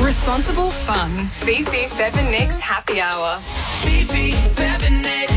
Responsible fun. Fifi, Feb and Nick's Happy Hour. Fifi, Feb and Nick.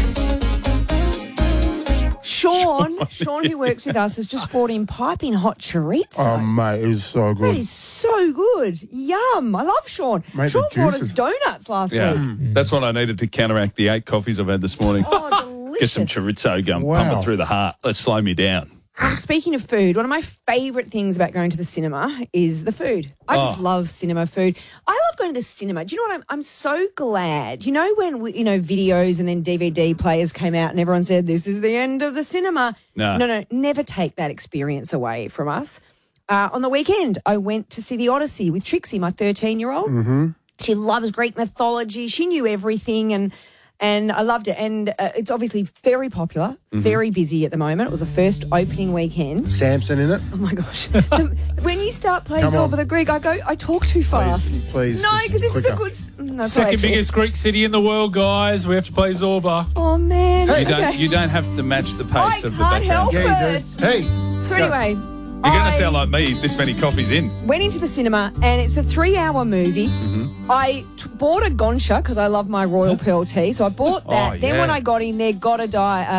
Sean, who works with us, has just brought in piping hot chorizo. Oh, mate, it is so good. That is so good. Yum. I love Sean. Mate, Sean the brought us juices. donuts last Yeah, week. that's what I needed to counteract the 8 coffees I've had this morning. Oh, delicious. Get some chorizo going, Wow. pumping through the heart. Let's slow me down. Speaking of food, one of my favourite things about going to the cinema is the food. I just love cinema food. I love going to the cinema. Do you know what? I'm so glad. You know when videos and then DVD players came out and everyone said this is the end of the cinema. No. No, never take that experience away from us. On the weekend, I went to see The Odyssey with Trixie, my 13-year-old. Mm-hmm. She loves Greek mythology. She knew everything and I loved it. And it's obviously very popular, very busy at the moment. It was the first opening weekend. Samson in it. Oh, my gosh. When you start playing Come Top on. of the Greek, I talk too fast. Please, No, just because this is a quicker. good... No, Second actually. biggest Greek city in the world, guys. We have to play Zorba. Oh, man. You don't have to match the pace I of the can't background. help Yeah, you it. do. Hey. So anyway... You're going to sound like me this many coffees in. Went into the cinema and it's a 3-hour movie. I bought a Gonsha because I love my Royal Pearl tea, so I bought that. Oh, Then yeah. when I got in there, got a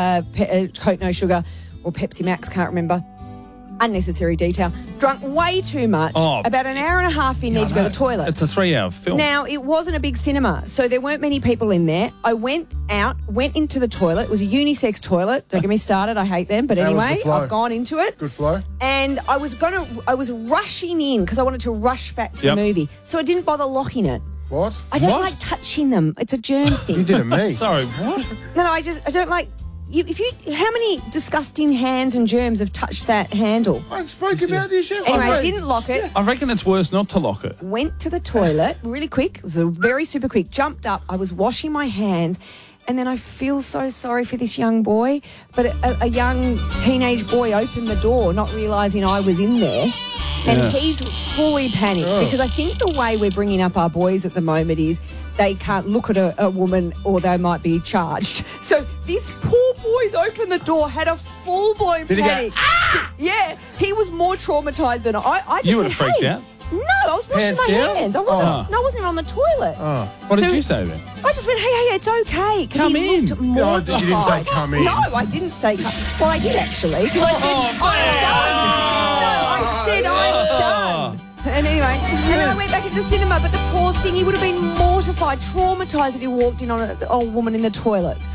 Coke No Sugar or Pepsi Max, can't remember. Unnecessary detail. Drunk way too much. Oh. About an hour and a half in, need to go to the toilet. It's a 3-hour film. Now, it wasn't a big cinema, so there weren't many people in there. I went into the toilet. It was a unisex toilet. Don't get me started. I hate them. But How was the anyway, flow? I've gone into it. Good flow. And I was rushing in because I wanted to rush back to Yep. the movie. So I didn't bother locking it. What? I don't What? like touching them. It's a germ You thing. did it, me. Sorry, what? No, I don't like... How many disgusting hands and germs have touched that handle? I spoke about this yesterday. Anyway, I didn't lock it. I reckon it's worse not to lock it. Went to the toilet really quick. It was very super quick. Jumped up. I was washing my hands. And then I feel so sorry for this young boy. But a young teenage boy opened the door, not realising I was in there. And he's fully panicked because I think the way we're bringing up our boys at the moment is they can't look at a woman or they might be charged. So this poor boy's opened the door, had a full-blown Did he go, panic. Yeah, he was more traumatised than I just You would've said, freaked "Hey." out? No, I was washing Hands my down? hands. I wasn't. No, I wasn't even on the toilet. What did So- you say then? I just went, hey, it's okay. 'Cause Come he in. looked No, mortified. you didn't say come in. No, I didn't say come. Well, I did actually. Because I said, I'm done. No, I said, I'm done. And anyway, and then I went back into the cinema, but the poor thing, he would have been mortified, traumatised that he walked in on an old woman in the toilets.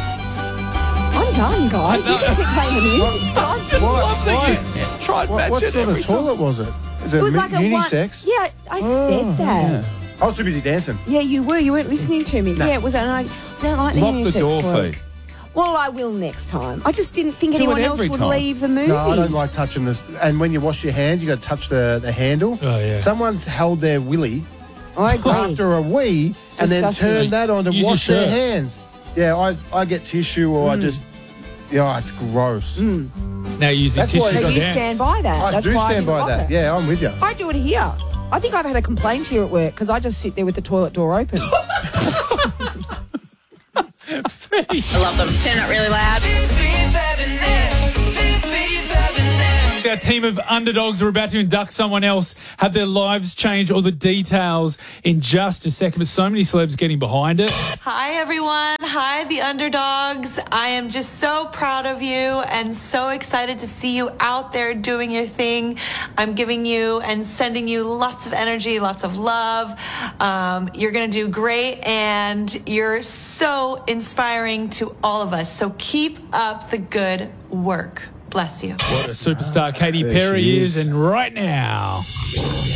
I'm done, guys. You can keep playing the music. I just love Why? Try and match What it sort every of toilet was it? Is it, It was like a unisex? one. Yeah, I said that. I was too busy dancing. Yeah, you were. You weren't listening to me. Yeah, it was. And I don't like the Lock the unisex door, toilet. Fee. Well, I will next time. I just didn't think Do it anyone else every would time. leave the movie. No, I don't like touching this. And when you wash your hands, you got to touch the handle. Oh, yeah. Someone's held their willy I agree. after a wee and then disgusting. turned that on to Use your wash their shirt. hands. Yeah, I get tissue or I just... Yeah, it's gross. Now using That's why tissues So you to you dance. stand by that. I That's do why I stand didn't by lock that. it. Yeah, I'm with you. I do it here. I think I've had a complaint here at work because I just sit there with the toilet door open. I love them. Turn it really loud. Fifi, Feb and Nick. Fifi, Feb and Nick. Our team of underdogs are about to induct someone else, have their lives change, all the details in just a second. But so many celebs getting behind it. Hi, everyone. Hi, the underdogs. I am just so proud of you and so excited to see you out there doing your thing. I'm giving you and sending you lots of energy, lots of love. You're going to do great, and you're so inspiring to all of us. So keep up the good work. Bless you. What a superstar Katy there Perry she is, is. and right now...